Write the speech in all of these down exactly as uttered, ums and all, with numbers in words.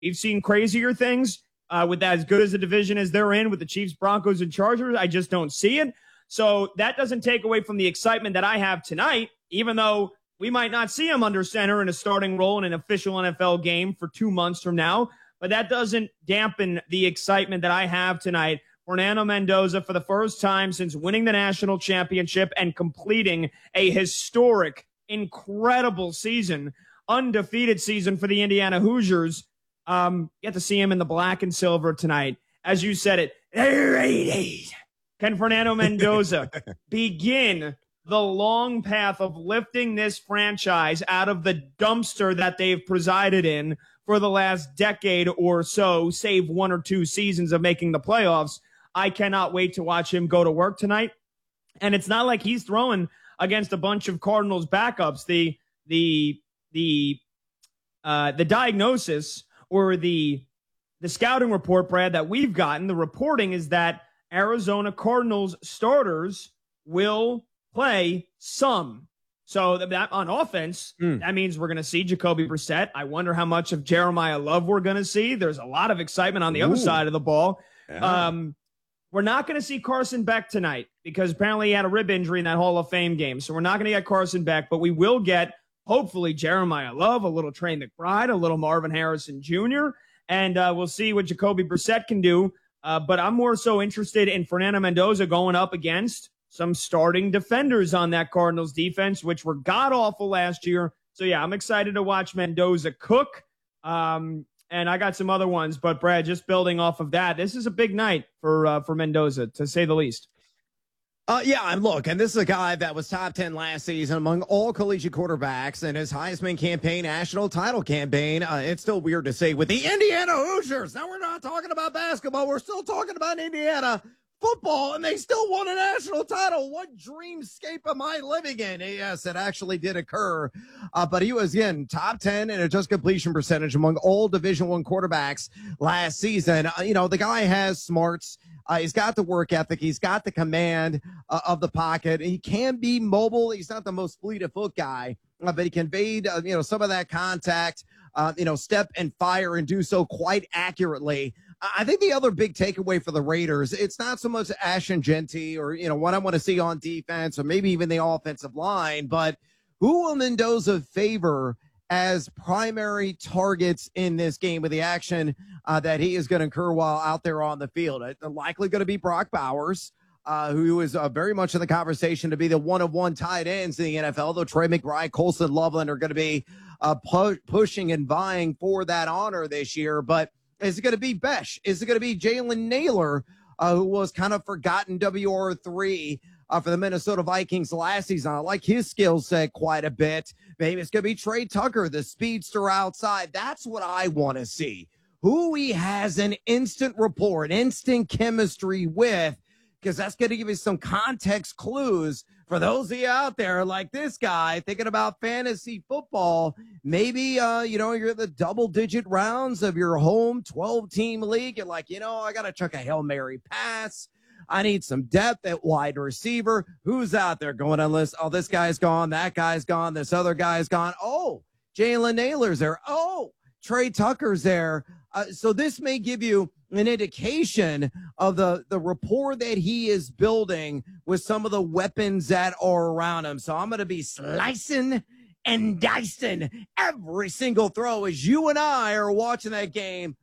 We've seen crazier things uh, with that, as good as the division as they're in with the Chiefs, Broncos, and Chargers. I just don't see it. So that doesn't take away from the excitement that I have tonight, even though we might not see him under center in a starting role in an official N F L game for two months from now. But that doesn't dampen the excitement that I have tonight. Fernando Mendoza, for the first time since winning the national championship and completing a historic, incredible season, undefeated season for the Indiana Hoosiers. Um, get to see him in the black and silver tonight. As you said it, can Fernando Mendoza begin the long path of lifting this franchise out of the dumpster that they've presided in for the last decade or so, save one or two seasons of making the playoffs? I cannot wait to watch him go to work tonight. And it's not like he's throwing against a bunch of Cardinals backups. The the the uh, the diagnosis or the the scouting report, Brad, that we've gotten, the reporting is that Arizona Cardinals starters will play some. So that on offense, mm. that means we're going to see Jacoby Brissett. I wonder how much of Jeremiah Love we're going to see. There's a lot of excitement on the Ooh. other side of the ball. Yeah. Um, we're not going to see Carson Beck tonight because apparently he had a rib injury in that Hall of Fame game. So we're not going to get Carson Beck, but we will get, hopefully, Jeremiah Love, a little Trey McBride, a little Marvin Harrison Junior, and uh, we'll see what Jacoby Brissett can do. Uh, but I'm more so interested in Fernando Mendoza going up against some starting defenders on that Cardinals defense, which were god-awful last year. So, yeah, I'm excited to watch Mendoza cook. Um, and I got some other ones. But, Brad, just building off of that, this is a big night for uh, for Mendoza, to say the least. Uh, yeah, and look, and this is a guy that was top ten last season among all collegiate quarterbacks in his Heisman campaign, national title campaign. Uh, it's still weird to say with the Indiana Hoosiers. Now we're not talking about basketball. We're still talking about Indiana football, and they still won a national title. What dreamscape am I living in? Yes, it actually did occur. Uh, but he was, again, top ten in adjusted completion percentage among all Division One quarterbacks last season. Uh, you know, the guy has smarts. Uh, he's got the work ethic. He's got the command uh, of the pocket. He can be mobile. He's not the most fleet of foot guy, uh, but he conveyed, uh, you know, some of that contact, uh, you know, step and fire and do so quite accurately. I think the other big takeaway for the Raiders, it's not so much Ashton Genty or, you know, what I want to see on defense or maybe even the offensive line, but who will Mendoza favor as primary targets in this game with the action uh, that he is going to incur while out there on the field? It's likely going to be Brock Bowers, uh, who is uh, very much in the conversation to be the one-of-one tight ends in the N F L, though Trey McBride, Colson Loveland are going to be uh, pu- pushing and vying for that honor this year. But is it going to be Besh? Is it going to be Jalen Naylor, uh, who was kind of forgotten W R three uh, for the Minnesota Vikings last season? I like his skill set quite a bit. Maybe it's going to be Trey Tucker, the speedster outside. That's what I want to see. Who he has an instant rapport, an instant chemistry with, because that's going to give you some context clues for those of you out there like this guy thinking about fantasy football. Maybe, uh, you know, you're the double-digit rounds of your home twelve-team league. You're like, you know, I got to chuck a Hail Mary pass. I need some depth at wide receiver. Who's out there going on list? Oh, this guy's gone. That guy's gone. This other guy's gone. Oh, Jalen Naylor's there. Oh, Trey Tucker's there. Uh, so this may give you an indication of the, the rapport that he is building with some of the weapons that are around him. So I'm going to be slicing and dicing every single throw as you and I are watching that game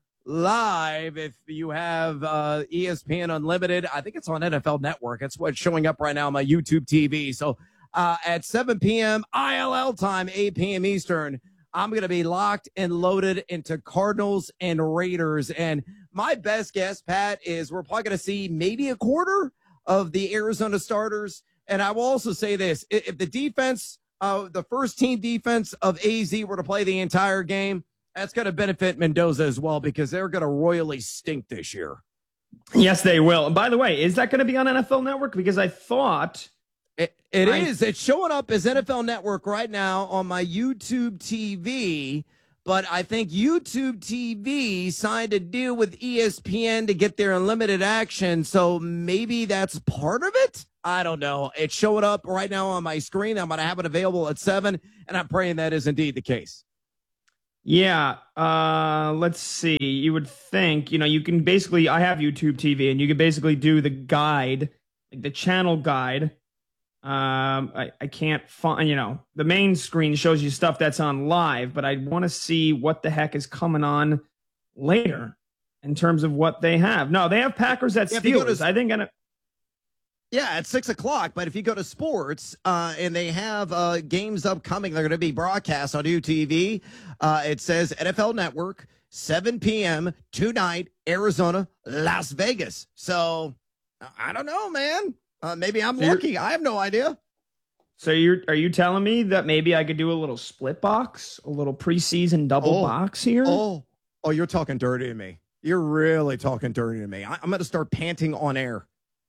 live. If you have uh, E S P N Unlimited, I think it's on N F L Network. It's what's showing up right now on my YouTube T V. So uh, at seven p.m. I L L time, eight p.m. Eastern, I'm going to be locked and loaded into Cardinals and Raiders. And my best guess, Pat, is we're probably going to see maybe a quarter of the Arizona starters. And I will also say this. If the defense, uh, the first team defense of A Z were to play the entire game, that's going to benefit Mendoza as well because they're going to royally stink this year. Yes, they will. And by the way, is that going to be on N F L Network? Because I thought... It, it I, is. It's showing up as N F L Network right now on my YouTube T V, but I think YouTube T V signed a deal with E S P N to get their unlimited action, so maybe that's part of it? I don't know. It's showing up right now on my screen. I'm going to have it available at seven, and I'm praying that is indeed the case. Yeah, uh, let's see. You would think, you know, you can basically, I have YouTube T V, and you can basically do the guide, like the channel guide. Um, I, I can't find, you know, the main screen shows you stuff that's on live, but I want to see what the heck is coming on later in terms of what they have. No, they have Packers at Yeah, if you go Steelers. to I think, and Yeah, at six o'clock. But if you go to sports uh, and they have uh, games upcoming, they're going to be broadcast on U T V. Uh, it says N F L Network, seven p.m. tonight, Arizona, Las Vegas. So I don't know, man. Uh, maybe I'm So you're- lucky. I have no idea. so you're, are you telling me that maybe I could do a little split box, a little preseason double Oh, box here? Oh, oh, you're talking dirty to me. You're really talking dirty to me. I, I'm going to start panting on air.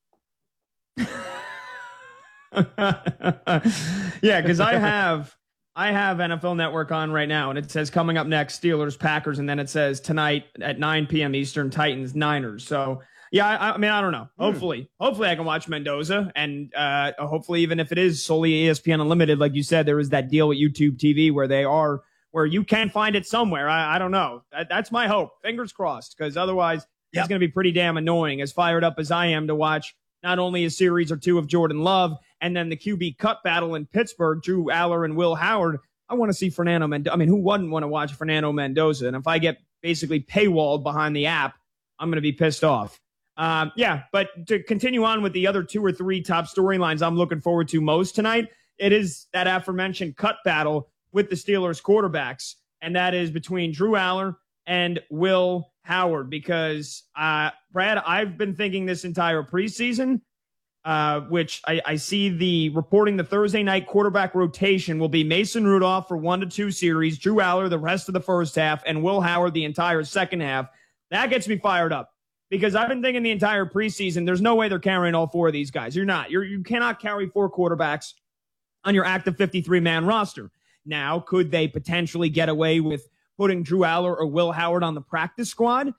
Yeah, because I have I have N F L Network on right now, and it says coming up next Steelers Packers, and then it says tonight at nine p.m. Eastern Titans Niners. So yeah, I, I mean I don't know. Hopefully, hmm. hopefully I can watch Mendoza, and uh, hopefully even if it is solely E S P N Unlimited, like you said, there is that deal with YouTube T V where they are where you can find it somewhere. I, I don't know. That, that's my hope. Fingers crossed, because otherwise yep. it's going to be pretty damn annoying. As fired up as I am to watch not only a series or two of Jordan Love, and then the Q B cut battle in Pittsburgh, Drew Aller and Will Howard. I want to see Fernando Mendoza. I mean, who wouldn't want to watch Fernando Mendoza? And if I get basically paywalled behind the app, I'm going to be pissed off. Um, yeah, but to continue on with the other two or three top storylines I'm looking forward to most tonight, it is that aforementioned cut battle with the Steelers quarterbacks, and that is between Drew Aller and Will Howard. Because, uh, Brad, I've been thinking this entire preseason, Uh, which I, I see the reporting the Thursday night quarterback rotation will be Mason Rudolph for one to two series, Drew Aller the rest of the first half, and Will Howard the entire second half. That gets me fired up because I've been thinking the entire preseason, there's no way they're carrying all four of these guys. You're not. You're, you cannot carry four quarterbacks on your active fifty-three man roster. Now, could they potentially get away with putting Drew Aller or Will Howard on the practice squad?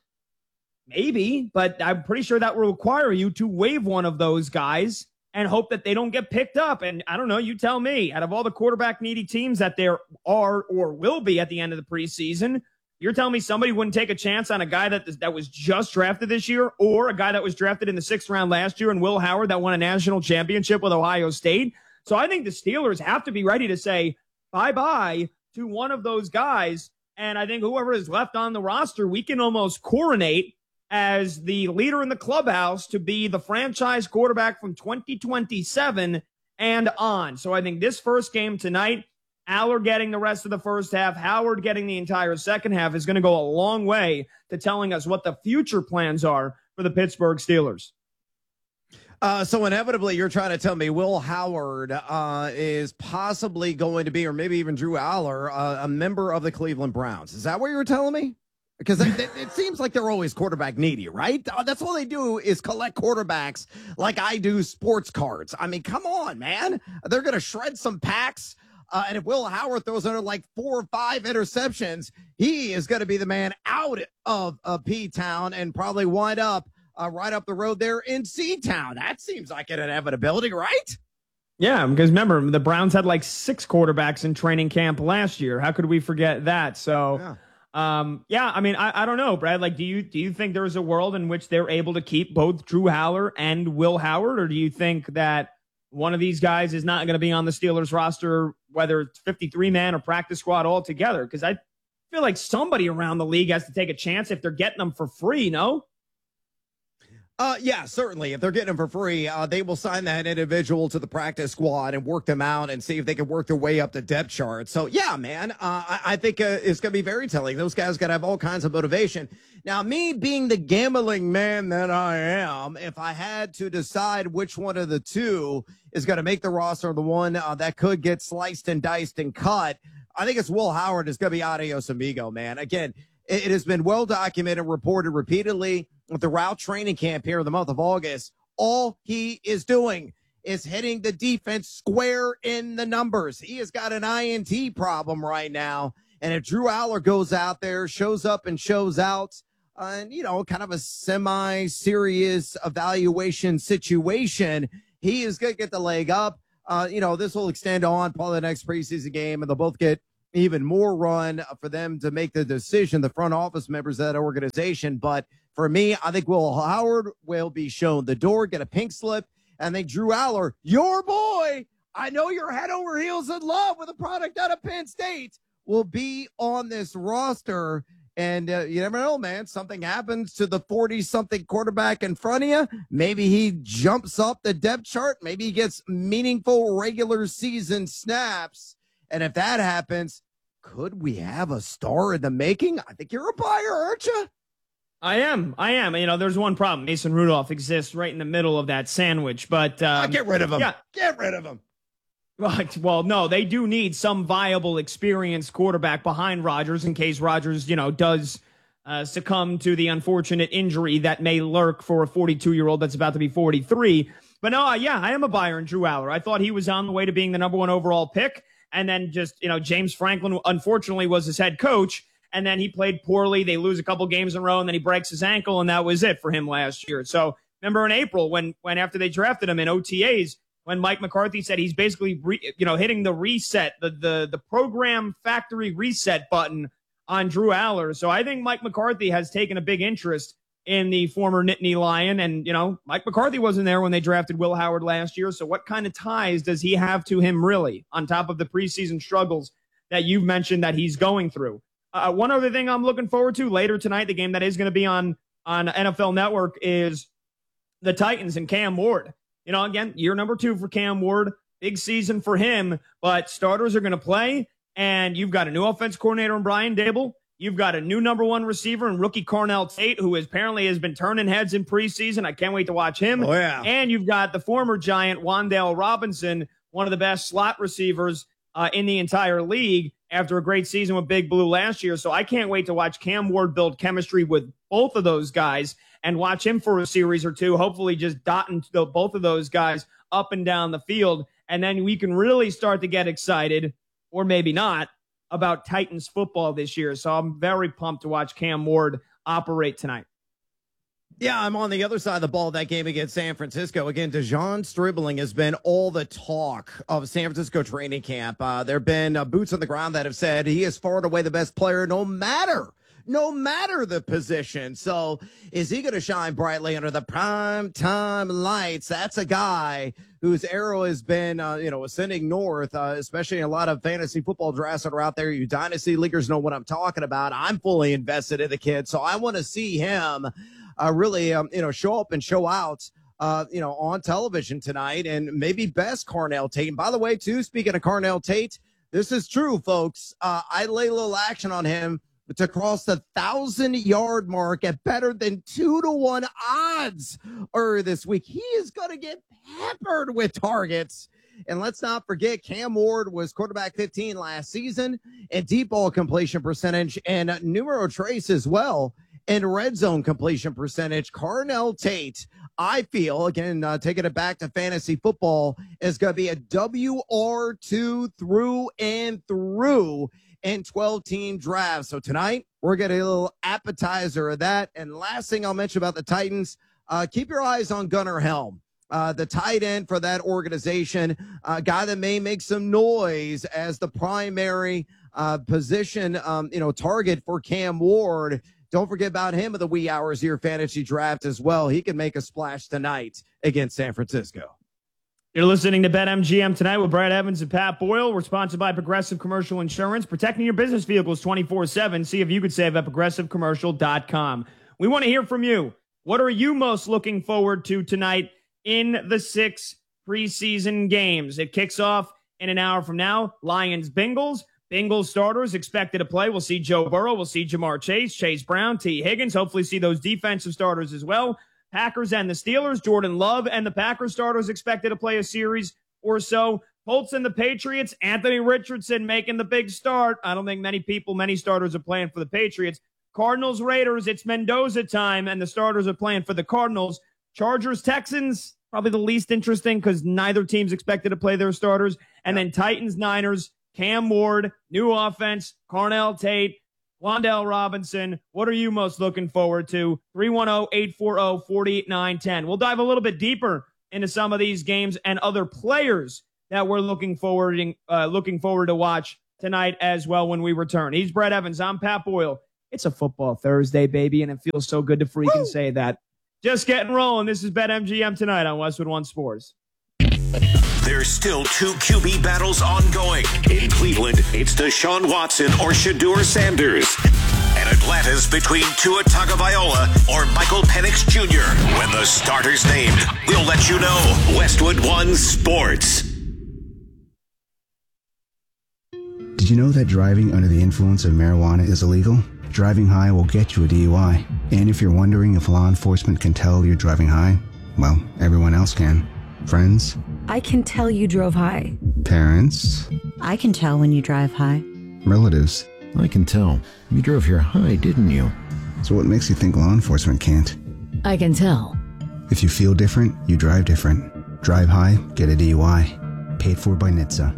Maybe, but I'm pretty sure that will require you to waive one of those guys and hope that they don't get picked up. And I don't know, you tell me, out of all the quarterback needy teams that there are or will be at the end of the preseason, you're telling me somebody wouldn't take a chance on a guy that that was just drafted this year, or a guy that was drafted in the sixth round last year, and Will Howard that won a national championship with Ohio State. So I think the Steelers have to be ready to say bye-bye to one of those guys. And I think whoever is left on the roster, we can almost coronate as the leader in the clubhouse to be the franchise quarterback from twenty twenty-seven and on. So I think this first game tonight, Aller getting the rest of the first half, Howard getting the entire second half, is going to go a long way to telling us what the future plans are for the Pittsburgh Steelers. Uh, so inevitably, you're trying to tell me Will Howard uh, is possibly going to be, or maybe even Drew Aller, uh, a member of the Cleveland Browns. Is that what you're telling me? Because it, it, it seems like they're always quarterback needy, right? Uh, that's all they do is collect quarterbacks like I do sports cards. I mean, come on, man. They're going to shred some packs. Uh, and if Will Howard throws under like four or five interceptions, he is going to be the man out of uh, P-Town and probably wind up uh, right up the road there in C-Town. That seems like an inevitability, right? Yeah, because remember, the Browns had like six quarterbacks in training camp last year. How could we forget that? So... Yeah. Um, yeah, I mean, I, I don't know, Brad. Like, do you do you think there's a world in which they're able to keep both Drew Aller and Will Howard, or do you think that one of these guys is not going to be on the Steelers roster, whether it's fifty-three man or practice squad altogether? Because I feel like somebody around the league has to take a chance if they're getting them for free. No. Uh, yeah, certainly. If they're getting them for free, uh, they will sign that individual to the practice squad and work them out and see if they can work their way up the depth chart. So, yeah, man, uh, I, I think uh, it's going to be very telling. Those guys got to have all kinds of motivation. Now, me being the gambling man that I am, if I had to decide which one of the two is going to make the roster, the one uh, that could get sliced and diced and cut, I think it's Will Howard is going to be adios amigo, man. Again, it, it has been well documented, reported repeatedly throughout training camp here in the month of August. All he is doing is hitting the defense square in the numbers. He has got an I N T problem right now. And if Drew Aller goes out there, shows up and shows out, uh, and, you know, kind of a semi-serious evaluation situation, he is going to get the leg up. Uh, you know, this will extend on probably the next preseason game, and they'll both get even more run for them to make the decision, the front office members of that organization. But for me, I think Will Howard will be shown the door, get a pink slip. And I think Drew Aller, your boy, I know you're head over heels in love with a product out of Penn State, will be on this roster. And uh, you never know, man. Something happens to the forty-something quarterback in front of you. Maybe he jumps up the depth chart. Maybe he gets meaningful regular season snaps. And if that happens, could we have a star in the making? I think you're a buyer, aren't you? I am. I am. You know, there's one problem. Mason Rudolph exists right in the middle of that sandwich. But um, oh, get rid of him. Yeah. Get rid of him. Right. Well, no, they do need some viable, experienced quarterback behind Rodgers in case Rodgers, you know, does uh, succumb to the unfortunate injury that may lurk for a forty-two-year-old that's about to be forty-three. But no, uh, yeah, I am a buyer in Drew Aller. I thought he was on the way to being the number one overall pick. And then just, you know, James Franklin, unfortunately, was his head coach. And then he played poorly. They lose a couple games in a row, and then he breaks his ankle, and that was it for him last year. So remember in April when, when after they drafted him in O T As, when Mike McCarthy said he's basically, re, you know, hitting the reset, the, the, the program factory reset button on Drew Aller. So I think Mike McCarthy has taken a big interest in the former Nittany Lion. And, you know, Mike McCarthy wasn't there when they drafted Will Howard last year. So what kind of ties does he have to him, really, on top of the preseason struggles that you've mentioned that he's going through? Uh, one other thing I'm looking forward to later tonight, the game that is going to be on, on N F L Network, is the Titans and Cam Ward. You know, again, year number two for Cam Ward, big season for him, but starters are going to play, and you've got a new offense coordinator in Brian Dable. You've got a new number one receiver in rookie Carnell Tate, who is apparently has been turning heads in preseason. I can't wait to watch him. Oh, yeah. And you've got the former Giant, Wan'Dale Robinson, one of the best slot receivers uh, in the entire league after a great season with Big Blue last year. So I can't wait to watch Cam Ward build chemistry with both of those guys and watch him for a series or two, hopefully just dotting the, both of those guys up and down the field. And then we can really start to get excited, or maybe not, about Titans football this year. So I'm very pumped to watch Cam Ward operate tonight. Yeah, I'm on the other side of the ball that game against San Francisco. Again, Dejon Stribling has been all the talk of San Francisco training camp. Uh, there have been uh, boots on the ground that have said he is far and away the best player, no matter no matter the position. So is he going to shine brightly under the prime time lights? That's a guy whose arrow has been, uh, you know, ascending north, uh, especially in a lot of fantasy football drafts that are out there. You dynasty leaguers know what I'm talking about. I'm fully invested in the kid, so I want to see him uh, really, um, you know, show up and show out, uh, you know, on television tonight, and maybe best Carnell Tate. And by the way, too, speaking of Carnell Tate, this is true, folks. Uh, I lay a little action on him to cross the thousand-yard mark at better than two to one odds earlier this week. He is going to get peppered with targets. And let's not forget, Cam Ward was quarterback fifteen last season and deep ball completion percentage, and numero trace as well in red zone completion percentage. Carnell Tate, I feel, again, uh, taking it back to fantasy football, is going to be a W R two through and through in twelve-team drafts. So tonight, we're getting a little appetizer of that. And last thing I'll mention about the Titans, uh, keep your eyes on Gunnar Helm, uh, the tight end for that organization, a uh, guy that may make some noise as the primary uh, position, um, you know, target for Cam Ward. Don't forget about him in the wee hours of your fantasy draft as well. He can make a splash tonight against San Francisco. You're listening to BetMGM tonight with Brad Evans and Pat Boyle. We're sponsored by Progressive Commercial Insurance, protecting your business vehicles twenty-four seven. See if you could save at progressive commercial dot com. We want to hear from you. What are you most looking forward to tonight in the six preseason games? It kicks off in an hour from now. Lions, Bengals. Bengals starters expected to play. We'll see Joe Burrow. We'll see Jamar Chase, Chase Brown, T. Higgins. Hopefully see those defensive starters as well. Packers and the Steelers, Jordan Love and the Packers starters expected to play a series or so. Colts and the Patriots, Anthony Richardson making the big start. I don't think many people, many starters are playing for the Patriots. Cardinals, Raiders, it's Mendoza time, and the starters are playing for the Cardinals. Chargers, Texans, probably the least interesting because neither team's expected to play their starters. And then Titans, Niners, Cam Ward, new offense, Carnell Tate, Wan'Dale Robinson. What are you most looking forward to? three one zero, eight four zero, four eight nine one zero. We'll dive a little bit deeper into some of these games and other players that we're looking forward, uh, looking forward to watch tonight as well when we return. He's Brett Evans. I'm Pat Boyle. It's a football Thursday, baby, and it feels so good to freaking Woo! say that. Just getting rolling. This is BetMGM tonight on Westwood One Sports. There's still two Q B battles ongoing. In Cleveland, it's Deshaun Watson or Shedeur Sanders. And Atlanta's between Tua Tagovailoa or Michael Penix Junior When the starter's named, we'll let you know. Westwood One Sports. Did you know that driving under the influence of marijuana is illegal? Driving high will get you a D U I. And if you're wondering if law enforcement can tell you're driving high, well, everyone else can. Friends? I can tell you drove high. Parents? I can tell when you drive high. Relatives? I can tell. You drove here high, didn't you? So what makes you think law enforcement can't? I can tell. If you feel different, you drive different. Drive high, get a D U I. Paid for by N H T S A.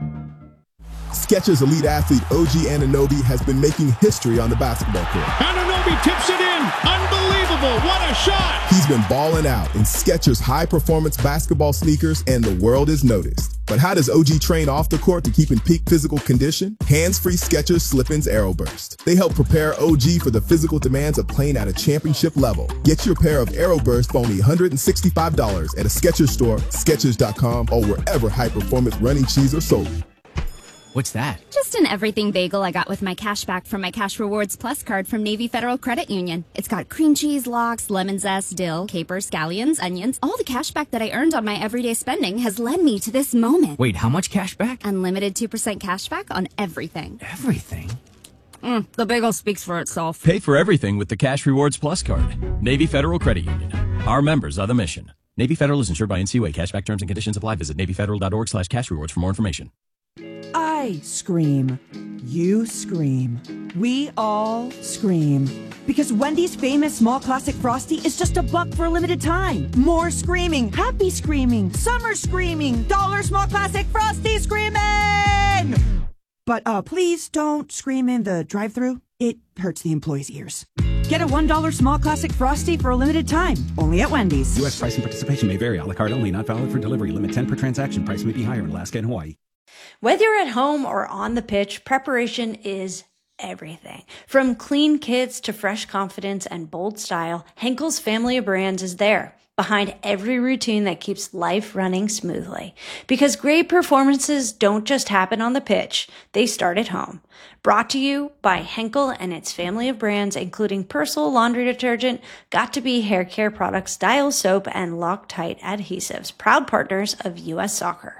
Skechers elite athlete O G Anunoby has been making history on the basketball court. Anunoby tips it in. Unbelievable. What a shot. He's been balling out in Skechers high-performance basketball sneakers, and the world is noticed. But how does O G train off the court to keep in peak physical condition? Hands-free Skechers Slip-ins Aeroburst. They help prepare O G for the physical demands of playing at a championship level. Get your pair of Aeroburst for only one hundred sixty-five dollars at a Skechers store, Skechers dot com, or wherever high-performance running shoes are sold. What's that? Just an everything bagel I got with my cash back from my Cash Rewards Plus card from Navy Federal Credit Union. It's got cream cheese, lox, lemon zest, dill, capers, scallions, onions. All the cash back that I earned on my everyday spending has led me to this moment. Wait, how much cash back? Unlimited two percent cash back on everything. Everything? Mm, the bagel speaks for itself. Pay for everything with the Cash Rewards Plus card. Navy Federal Credit Union. Our members are the mission. Navy Federal is insured by N C U A. Cashback terms and conditions apply. Visit Navy Federal dot org slash cash rewards for more information. I scream. You scream. We all scream. Because Wendy's famous small classic Frosty is just a buck for a limited time. More screaming, happy screaming, summer screaming, dollar small classic Frosty screaming! But uh, please don't scream in the drive-thru. It hurts the employees' ears. Get a one dollar small classic Frosty for a limited time. Only at Wendy's. U S price and participation may vary. A la carte only. Not valid for delivery. Limit ten per transaction. Price may be higher in Alaska and Hawaii. Whether you're at home or on the pitch, preparation is everything. From clean kits to fresh confidence and bold style, Henkel's family of brands is there, behind every routine that keeps life running smoothly. Because great performances don't just happen on the pitch, they start at home. Brought to you by Henkel and its family of brands, including Persil laundry detergent, Got2b hair care products, Dial soap, and Loctite adhesives, proud partners of U S Soccer.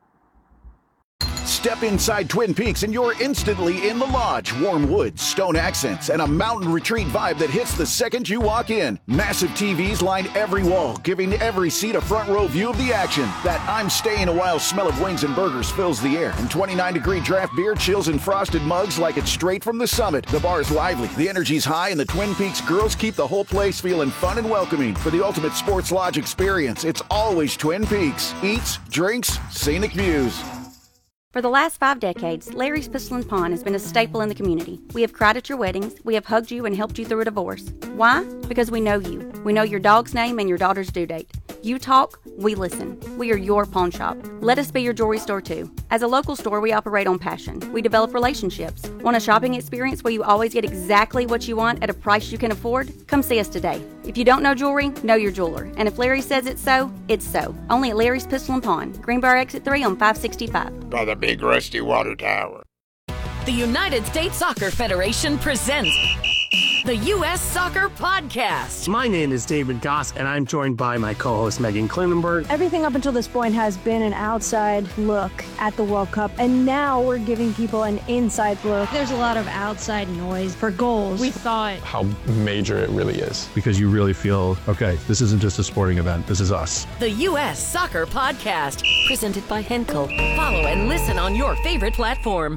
Step inside Twin Peaks and you're instantly in the lodge. Warm woods, stone accents, and a mountain retreat vibe that hits the second you walk in. Massive T Vs line every wall, giving every seat a front row view of the action. That I'm staying a while smell of wings and burgers fills the air. And twenty-nine degree draft beer chills in frosted mugs like it's straight from the summit. The bar's lively, the energy's high, and the Twin Peaks girls keep the whole place feeling fun and welcoming. For the ultimate sports lodge experience, it's always Twin Peaks. Eats, drinks, scenic views. For the last five decades, Larry's Pistol and Pawn has been a staple in the community. We have cried at your weddings, we have hugged you and helped you through a divorce. Why? Because we know you. We know your dog's name and your daughter's due date. You talk, we listen. We are your pawn shop. Let us be your jewelry store too. As a local store, we operate on passion. We develop relationships. Want a shopping experience where you always get exactly what you want at a price you can afford? Come see us today. If you don't know jewelry, know your jeweler. And if Larry says it's so, it's so. Only at Larry's Pistol and Pawn, Greenbrier Exit three on five sixty-five. By the big rusty water tower. The United States Soccer Federation presents the U S Soccer Podcast. My name is David Goss, and I'm joined by my co-host Megan Klinenberg. Everything up until this point has been an outside look at the World Cup, and now we're giving people an inside look. There's a lot of outside noise for goals. We thought how major it really is. Because you really feel, okay, this isn't just a sporting event, this is us. The U S Soccer Podcast, presented by Henkel. Follow and listen on your favorite platform.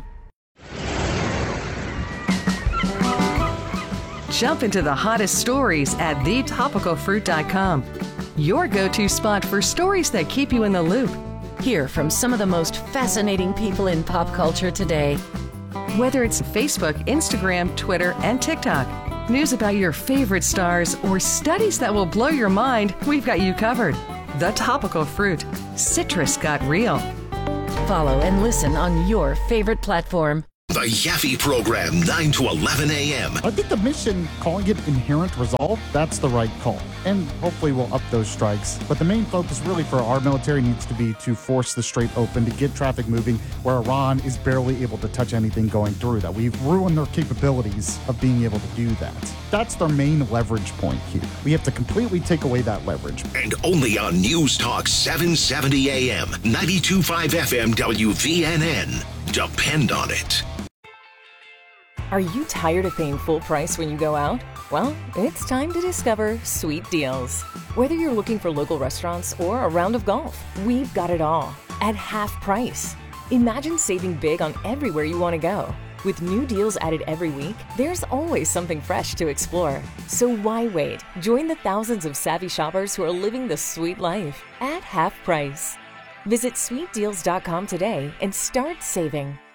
Jump into the hottest stories at the topical fruit dot com. Your go-to spot for stories that keep you in the loop. Hear from some of the most fascinating people in pop culture today. Whether it's Facebook, Instagram, Twitter, and TikTok, news about your favorite stars, or studies that will blow your mind, we've got you covered. The Topical Fruit. Citrus got real. Follow and listen on your favorite platform. The Yaffe Program, nine to eleven a.m. I think the mission, calling it Inherent Resolve, that's the right call. And hopefully we'll up those strikes. But the main focus really for our military needs to be to force the Strait open, to get traffic moving where Iran is barely able to touch anything going through that. We've ruined their capabilities of being able to do that. That's their main leverage point here. We have to completely take away that leverage. And only on News Talk seven seventy a.m., ninety-two point five F M W V N N. Depend on it. Are you tired of paying full price when you go out? Well, it's time to discover Sweet Deals. Whether you're looking for local restaurants or a round of golf, we've got it all at half price. Imagine saving big on everywhere you want to go. With new deals added every week, there's always something fresh to explore. So why wait? Join the thousands of savvy shoppers who are living the sweet life at half price. Visit sweet deals dot com today and start saving.